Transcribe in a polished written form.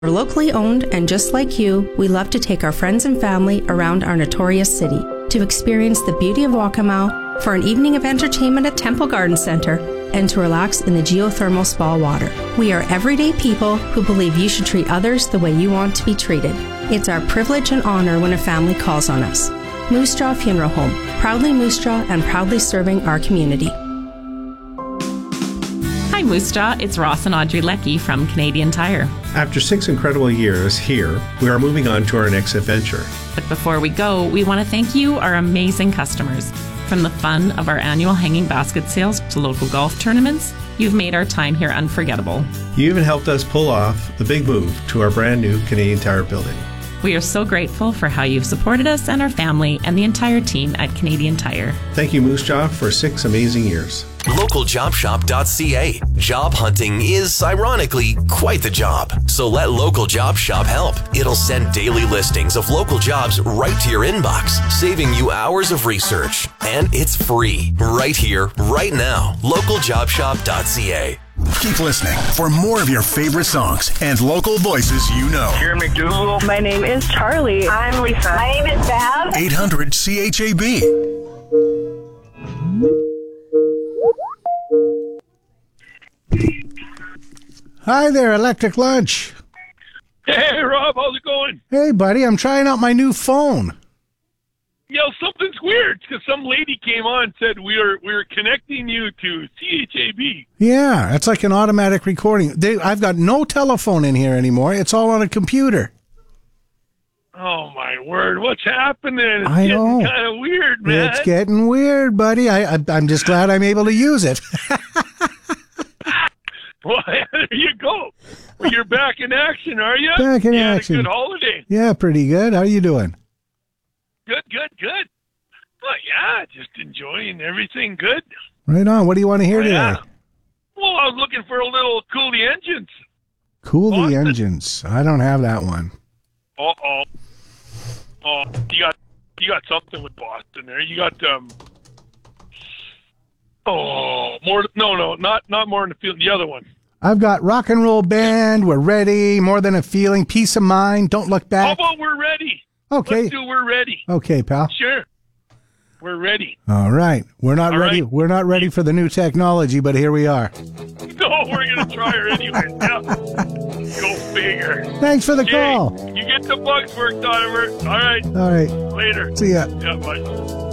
We're locally owned, and just like you, we love to take our friends and family around our notorious city to experience the beauty of Waccamaw, for an evening of entertainment at Temple Garden Centre, and to relax in the geothermal spa water. We are everyday people who believe you should treat others the way you want to be treated. It's our privilege and honor when a family calls on us. Moose Jaw Funeral Home, proudly Moose Jaw and proudly serving our community. Hi Moose Jaw, it's Ross and Audrey Leckie from Canadian Tire. After 6 incredible years here, we are moving on to our next adventure. But before we go, we want to thank you, our amazing customers. From the fun of our annual hanging basket sales to local golf tournaments, you've made our time here unforgettable. You even helped us pull off the big move to our brand new Canadian Tire building. We are so grateful for how you've supported us and our family and the entire team at Canadian Tire. Thank you, Moose Jaw, for 6 amazing years. LocalJobShop.ca. Job hunting is, ironically, quite the job. So let Local Job Shop help. It'll send daily listings of local jobs right to your inbox, saving you hours of research. And it's free, right here, right now. LocalJobShop.ca. Keep listening for more of your favorite songs and local voices you know. Jerry McDougal. My name is Charlie. I'm Lisa. My name is Val. 800 CHAB. Hi there, Electric Lunch. Hey, Rob, how's it going? Hey, buddy, I'm trying out my new phone. Something's weird, because some lady came on and said we were connecting you to CHAB. Yeah, it's like an automatic recording. I've got no telephone in here anymore. It's all on a computer. Oh, my word. What's happening? I know. It's kind of weird, man. It's getting weird, buddy. I'm just glad I'm able to use it. Well, there you go. Well, you're back in action, are you? Back in action. Had a good holiday. Yeah, pretty good. How you doing? Good. Well, yeah, just enjoying everything good. Right on. What do you want to hear today? Yeah. Well, I was looking for a little Cool the Engines. Cool the Engines. I don't have that one. Oh, you got something with Boston there. You got not more than a feeling. The other one. I've got Rock and Roll Band. We're ready. More Than a Feeling. Peace of Mind. Don't Look Back. How about We're Ready? Okay. Let's do We're Ready. Okay, pal. Sure. We're ready. All right. We're not ready. Right. We're not ready for the new technology, but here we are. No, we're going to try her anyway. Yeah. Go figure. Thanks for the call. You get the bugs worked on her. All right. All right. Later. See ya. Yeah, bye.